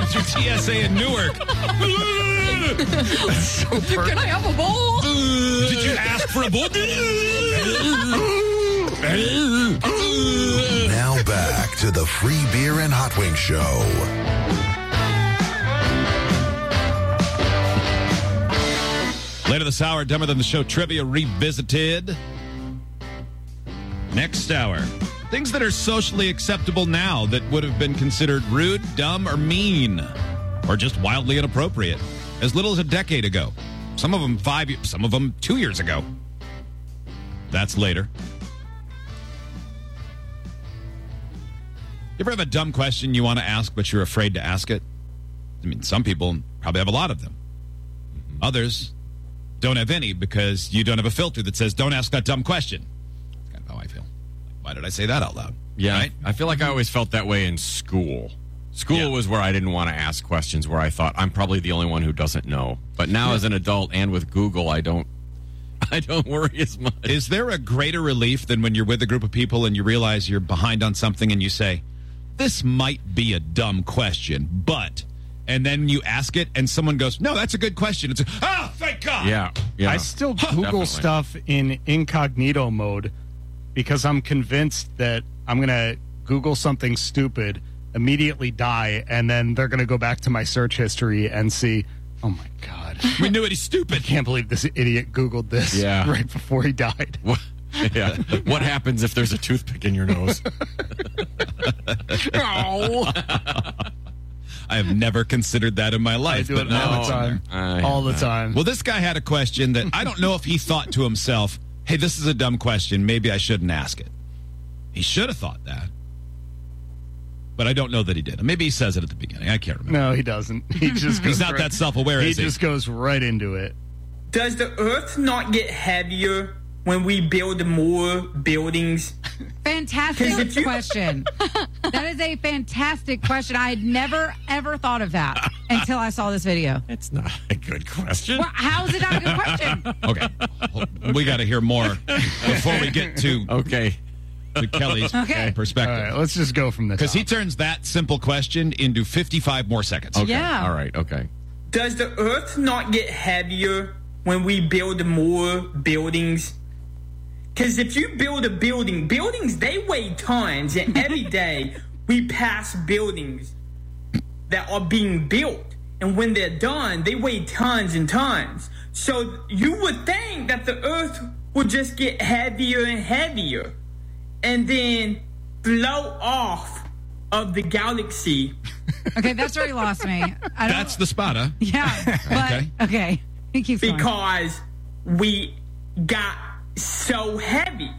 through TSA in Newark. So Can I have a bowl? Did you ask for a bowl? Now back to the Free Beer and Hot Wings Show. Later this hour, Dumber Than the Show Trivia Revisited. Next hour, things that are socially acceptable now that would have been considered rude, dumb, or mean, or just wildly inappropriate as little as a decade ago. Some of them 5 years, some of them 2 years ago. That's later. You ever have a dumb question you want to ask, but you're afraid to ask it? I mean, some people probably have a lot of them. Others don't have any because you don't have a filter that says, don't ask that dumb question. That's kind of how I feel. Why did I say that out loud? Yeah, Right? I feel like I always felt that way in school. School was where I didn't want to ask questions, where I thought I'm probably the only one who doesn't know. But now as an adult and with Google, I don't worry as much. Is there a greater relief than when you're with a group of people and you realize you're behind on something and you say, this might be a dumb question, but... And then you ask it, and someone goes, no, that's a good question. It's thank God. Yeah. I still Google Definitely. stuff in incognito mode because I'm convinced that I'm going to Google something stupid, immediately die, and then they're going to go back to my search history and see, oh, my God. We knew it. He's I stupid. can't believe this idiot Googled this right before he died. Yeah. What happens if there's a toothpick in your nose? Oh. I have never considered that in my life. I do it all the time. All the time. Well, this guy had a question that I don't know if he thought to himself, hey, this is a dumb question. Maybe I shouldn't ask it. He should have thought that. But I don't know that he did. Maybe he says it at the beginning. I can't remember. No, he doesn't. He just goes He's not that self-aware, is he? He just goes right into it. Does the earth not get heavier when we build more buildings? Fantastic question. That is a fantastic question. I had never, ever thought of that until I saw this video. It's not a good question. Well, how is it not a good question? Okay. We got to hear more before we get to Kelly's perspective. All right, let's just go from the top. Because he turns that simple question into 55 more seconds. Okay. Yeah. All right. Okay. Does the earth not get heavier when we build more buildings? Because if you build a building, buildings, they weigh tons. And every day we pass buildings that are being built. And when they're done, they weigh tons and tons. So you would think that the earth would just get heavier and heavier and then blow off of the galaxy. Okay, that's where he lost me. That's the spot, huh? Yeah, but, okay. He keeps going. Because we got so heavy.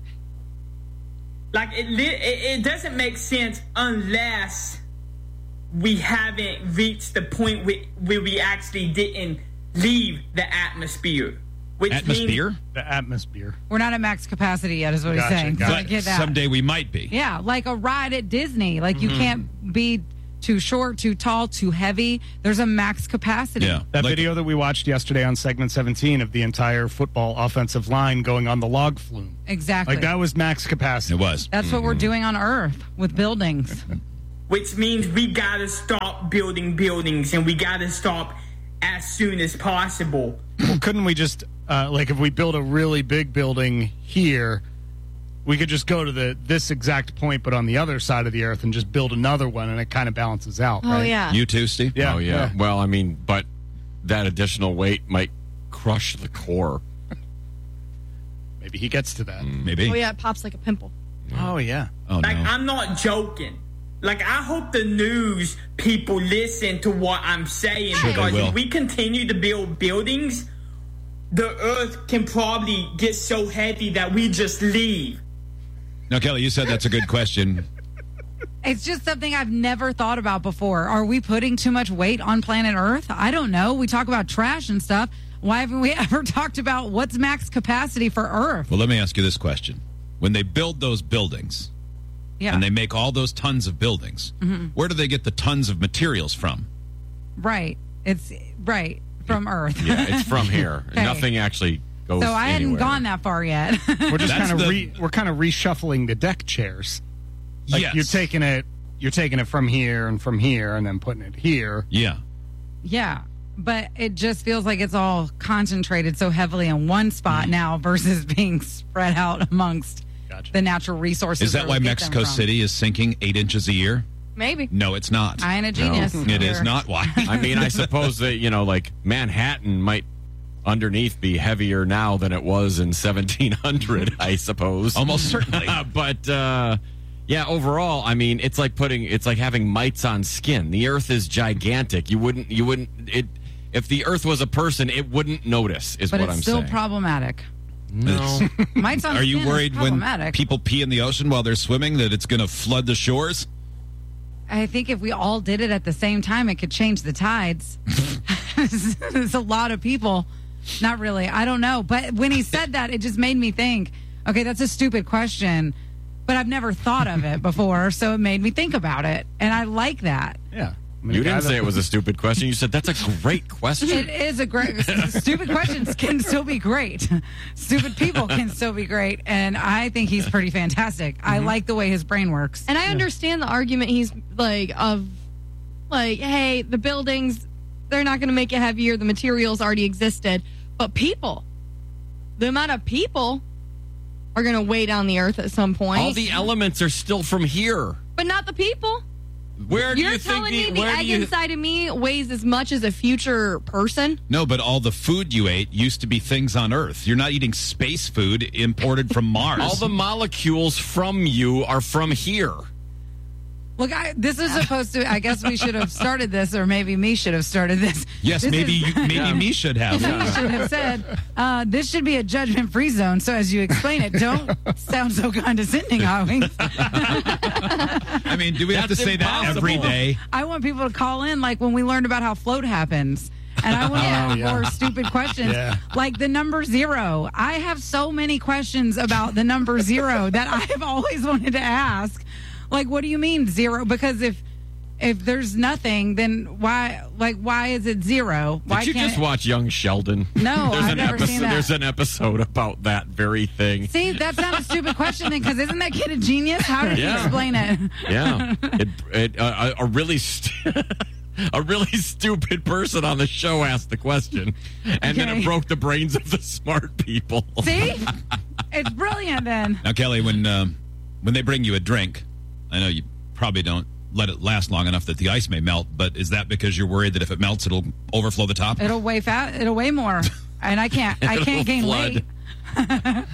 Like, it doesn't make sense unless we haven't reached the point where we actually didn't leave the atmosphere. Which Atmosphere? means the atmosphere. We're not at max capacity yet, is what he's saying. So I get that. Someday we might be. Yeah, like a ride at Disney. Like, you can't be too short, too tall, too heavy. There's a max capacity. Yeah. That video that we watched yesterday on segment 17 of the entire football offensive line going on the log flume. Exactly. Like, that was max capacity. It was. That's what we're doing on Earth with buildings. which means we gotta stop building buildings, and we gotta stop as soon as possible. Well, couldn't we just, like, if we build a really big building here, we could just go to this exact point, but on the other side of the earth, and just build another one, and it kind of balances out, Oh, right? yeah. You too, Steve? Yeah. Oh, yeah. Well, I mean, but that additional weight might crush the core. Maybe he gets to that. Maybe. Oh, yeah, it pops like a pimple. Oh, yeah. Oh, Like, no. I'm not joking. Like, I hope the news people listen to what I'm saying, Sure they because will. if we continue to build buildings, the earth can probably get so heavy that we just leave. Now, Kelly, you said that's a good question. It's just something I've never thought about before. Are we putting too much weight on planet Earth? I don't know. We talk about trash and stuff. Why haven't we ever talked about what's max capacity for Earth? Well, let me ask you this question. When they build those buildings, Yeah. and they make all those tons of buildings, where do they get the tons of materials from? Right. It's right from Earth. Yeah, it's from here. Okay. Nothing actually goes So I hadn't anywhere. gone that far yet. We're just That's kind of the- we're kind of reshuffling the deck chairs. Like, Yes. you're taking it you're taking it from here and then putting it here. Yeah. Yeah. But it just feels like it's all concentrated so heavily in one spot now versus being spread out amongst the natural resources. Is that why Mexico City is sinking 8 inches a year? Maybe. No, it's not. I ain't a genius. It is not why. I mean, I suppose that, like Manhattan might underneath be heavier now than it was in 1700, I suppose. Almost certainly. But yeah, overall, I mean, it's like having mites on skin. The earth is gigantic. If the earth was a person, it wouldn't notice, is but what I'm saying. But it's still problematic. No. Mites on Are you skin is worried when problematic. people pee in the ocean while they're swimming that it's going to flood the shores? I think if we all did it at the same time, it could change the tides. There's a lot of people. Not really. I don't know. But when he said that, it just made me think, okay, that's a stupid question, but I've never thought of it before, so it made me think about it. And I like that. Yeah. You didn't say it was a stupid question. You said that's a great question. It is a great... Stupid questions can still be great. Stupid people can still be great. And I think he's pretty fantastic. I like the way his brain works. And I understand the argument he's hey, the buildings, they're not going to make it heavier. The materials already existed. But people, the amount of people are going to weigh down the earth at some point. All the elements are still from here. But not the people. Where do You're you think telling me the egg inside of me weighs as much as a future person? No, but all the food you ate used to be things on Earth. You're not eating space food imported from Mars. All the molecules from you are from here. Look, this is supposed to... I guess we should have started this, or maybe me should have started this. Yes, This maybe is- me should have. You should have said, this should be a judgment-free zone, so as you explain it, don't sound so condescending, Howings. I mean, do we have to That's say that every impossible. day? I want people to call in, like when we learned about how float happens. And I want to have more stupid questions. Yeah. Like the number 0. I have so many questions about the number 0 that I have always wanted to ask. Like, what do you mean 0? Because if there's nothing, then why is it 0? Why Did you can't just watch Young Sheldon? No, I've never seen that. There's an episode about that very thing. See, that's not a stupid question then, because isn't that kid a genius? How did he Yeah. explain it? Yeah, a really a really stupid person on the show asked the question, and then Okay. it broke the brains of the smart people. See? It's brilliant then. Now, Kelly, when they bring you a drink, I know you probably don't let it last long enough that the ice may melt, but is that because you're worried that if it melts, it'll overflow the top? It'll weigh more. And I can't gain flood. weight.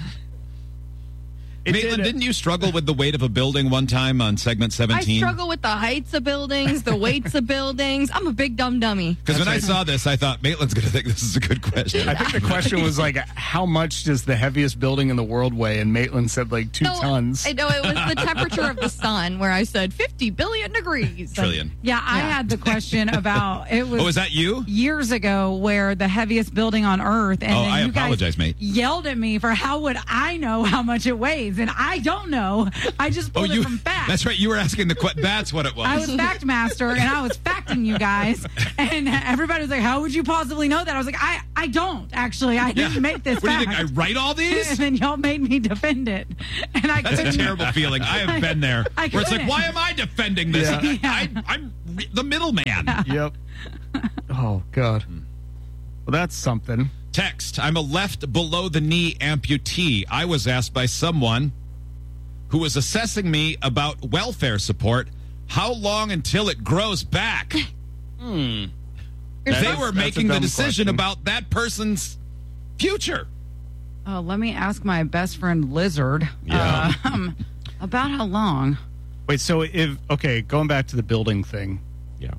Maitland, didn't you struggle with the weight of a building one time on segment 17? I struggle with the heights of buildings, the weights of buildings. I'm a big dumb dummy. Because when I saw this, I thought Maitland's going to think this is a good question. I think the question was like, how much does the heaviest building in the world weigh? And Maitland said like 2 tons. I know it was the temperature of the sun, where I said 50 billion degrees. Trillion. Yeah, I had the question about it was Oh, is that you? years ago where the heaviest building on earth and Oh, then I you apologize, guys mate. yelled at me for how would I know how much it weighs, and I don't know. I just pulled it from fact. That's right. You were asking the question. That's what it was. I was fact master and I was facting you guys, and everybody was like, how would you possibly know that? I was like, I don't actually. I didn't make this What do you fact. think? I write all And these? then y'all made me defend it, and I That's a couldn't. terrible feeling. I have been there. I Where it's like, couldn't. why am I defending this? Yeah. I'm the middleman. Yep. Oh, God. Well, that's something. Text, I'm a left below the knee amputee. I was asked by someone who was assessing me about welfare support, how long until it grows back? They were making the dumb decision question. about that person's future. Let me ask my best friend Lizard. Yeah. About how long? Wait, so going back to the building thing. Yeah.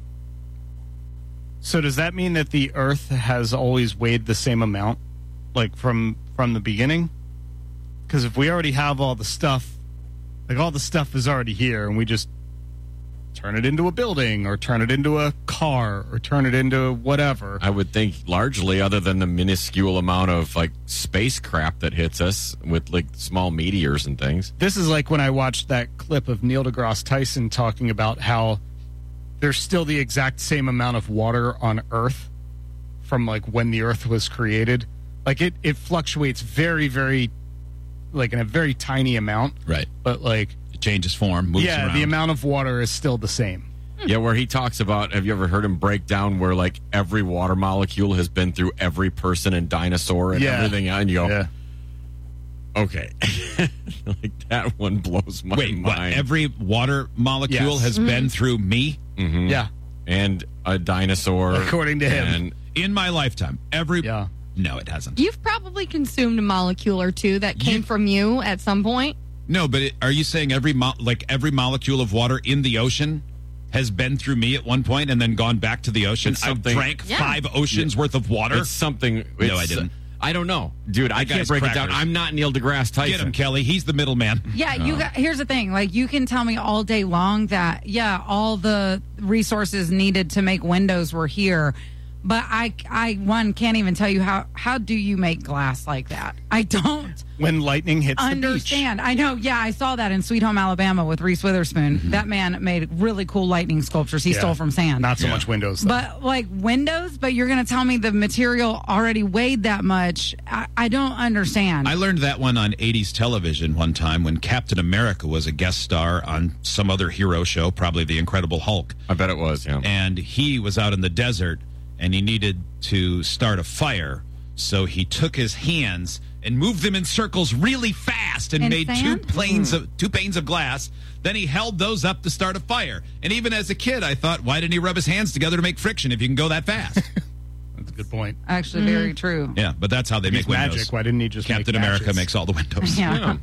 So does that mean that the Earth has always weighed the same amount, like from the beginning? Because if we already have all the stuff, like all the stuff is already here, and we just turn it into a building, or turn it into a car, or turn it into whatever. I would think largely, other than the minuscule amount of like space crap that hits us with like small meteors and things. This is like when I watched that clip of Neil deGrasse Tyson talking about how there's still the exact same amount of water on Earth from like when the Earth was created. Like it fluctuates very, very, like in a very tiny amount. Right. But like changes form, moves around. The amount of water is still the same. Yeah, where he talks about, have you ever heard him break down where like every water molecule has been through every person and dinosaur and everything? And you go, okay. Like that one blows my mind. What, every water molecule has been through me? Mm-hmm. Yeah. And a dinosaur. According to him. And in my lifetime. No, it hasn't. You've probably consumed a molecule or two that came from you at some point. No, but are you saying every molecule of water in the ocean has been through me at one point and then gone back to the ocean? I drank 5 oceans worth of water? It's something. No, I didn't. I don't know. Dude, I can't break it down. I'm not Neil deGrasse Tyson. Get him, Kelly. He's the middleman. Yeah, here's the thing. Like, you can tell me all day long that, all the resources needed to make windows were here. But I can't even tell you how do you make glass like that? I don't. When lightning hits understand. the beach. I know. Yeah, I saw that in Sweet Home Alabama with Reese Witherspoon. Mm-hmm. That man made really cool lightning sculptures he stole from sand. Not so much windows, though. But like windows, but you're going to tell me the material already weighed that much. I don't understand. I learned that one on 80s television one time when Captain America was a guest star on some other hero show, probably The Incredible Hulk. I bet it was, yeah. And he was out in the desert and he needed to start a fire. So he took his hands and moved them in circles really fast and made sand? two panes of glass. Then he held those up to start a fire. And even as a kid, I thought, why didn't he rub his hands together to make friction if you can go that fast? That's a good point. Actually, very true. Yeah, but that's how they make windows. Magic. Why didn't he just Captain make America matches? makes all the windows. Yeah.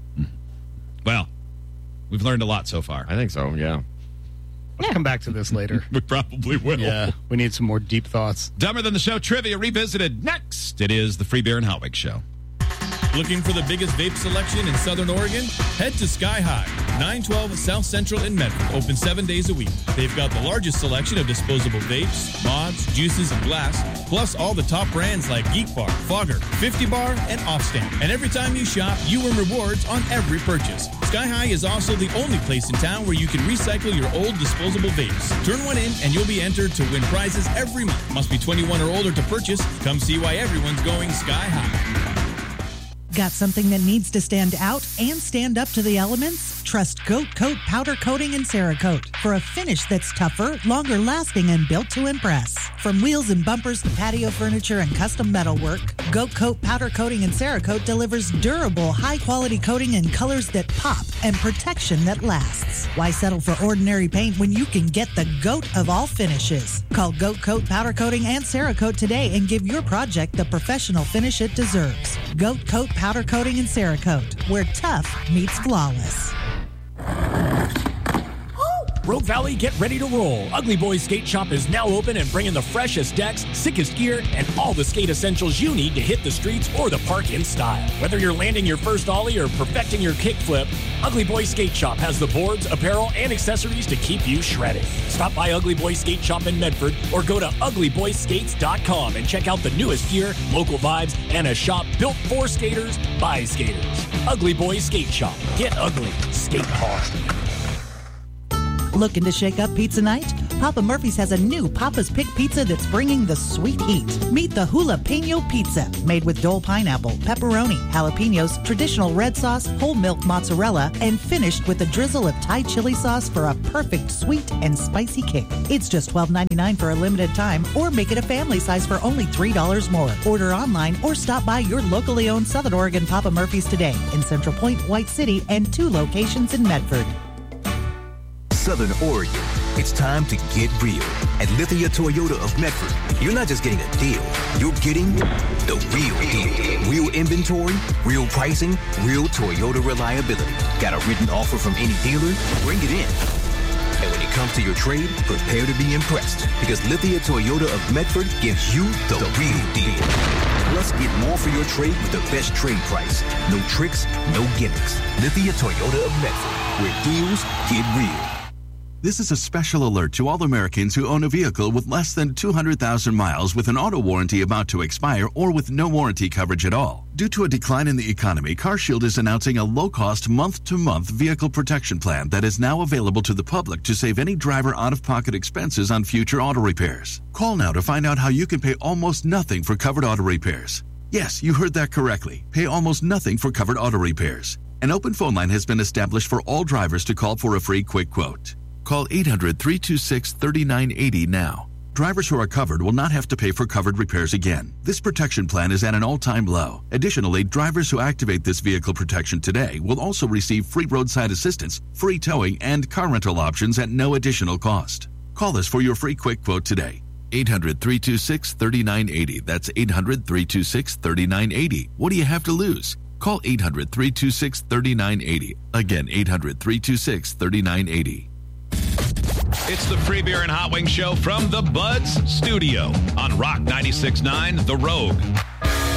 Well, we've learned a lot so far. I think so, yeah. Let's come back to this later. We probably will. Yeah, we need some more deep thoughts. Dumber Than the Show trivia revisited next. It is the Free Beer and Hotwig Show. Looking for the biggest vape selection in Southern Oregon? Head to Sky High, 912 South Central in Medford. Open 7 days a week. They've got the largest selection of disposable vapes, mods, juices, and glass, plus all the top brands like Geek Bar, Fogger, 50 Bar, and Offstand. And every time you shop, you earn rewards on every purchase. Sky High is also the only place in town where you can recycle your old disposable vapes. Turn one in and you'll be entered to win prizes every month. Must be 21 or older to purchase. Come see why everyone's going Sky High. Got something that needs to stand out and stand up to the elements? Trust Goat Coat Powder Coating and Cerakote for a finish that's tougher, longer lasting, and built to impress. From wheels and bumpers to patio furniture and custom metalwork, Goat Coat Powder Coating and Cerakote delivers durable, high-quality coating in colors that pop and protection that lasts. Why settle for ordinary paint when you can get the GOAT of all finishes? Call Goat Coat Powder Coating and Cerakote today and give your project the professional finish it deserves. Goat Coat Powder Coating and Cerakote, where tough meets flawless. Rogue Valley, get ready to roll. Ugly Boys Skate Shop is now open and bringing the freshest decks, sickest gear, and all the skate essentials you need to hit the streets or the park in style. Whether you're landing your first ollie or perfecting your kickflip, Ugly Boys Skate Shop has the boards, apparel, and accessories to keep you shredded. Stop by Ugly Boys Skate Shop in Medford or go to uglyboyskates.com and check out the newest gear, local vibes, and a shop built for skaters by skaters. Ugly Boys Skate Shop. Get ugly. Skate hard. Looking to shake up pizza night? Papa Murphy's has a new Papa's Pick Pizza that's bringing the sweet heat. Meet the Jalapeno Pizza, made with Dole pineapple, pepperoni, jalapenos, traditional red sauce, whole milk mozzarella, and finished with a drizzle of Thai chili sauce for a perfect sweet and spicy kick. It's just $12.99 for a limited time, or make it a family size for only $3 more. Order online or stop by your locally owned Southern Oregon Papa Murphy's today in Central Point, White City, and 2 locations in Medford. Southern Oregon, it's time to get real. At Lithia Toyota of Medford, you're not just getting a deal, you're getting the real deal. Real inventory, real pricing, real Toyota reliability. Got a written offer from any dealer? Bring it in. And when it comes to your trade, prepare to be impressed, because Lithia Toyota of Medford gives you the real deal. Plus, get more for your trade with the best trade price. No tricks, no gimmicks. Lithia Toyota of Medford, where deals get real. This is a special alert to all Americans who own a vehicle with less than 200,000 miles with an auto warranty about to expire or with no warranty coverage at all. Due to a decline in the economy, CarShield is announcing a low-cost month-to-month vehicle protection plan that is now available to the public to save any driver out-of-pocket expenses on future auto repairs. Call now to find out how you can pay almost nothing for covered auto repairs. Yes, you heard that correctly. Pay almost nothing for covered auto repairs. An open phone line has been established for all drivers to call for a free quick quote. Call 800-326-3980 now. Drivers who are covered will not have to pay for covered repairs again. This protection plan is at an all-time low. Additionally, drivers who activate this vehicle protection today will also receive free roadside assistance, free towing, and car rental options at no additional cost. Call us for your free quick quote today. 800-326-3980. That's 800-326-3980. What do you have to lose? Call 800-326-3980. Again, 800-326-3980. It's the Free Beer and Hot Wings Show from the Buds Studio on Rock 96.9 The Rogue.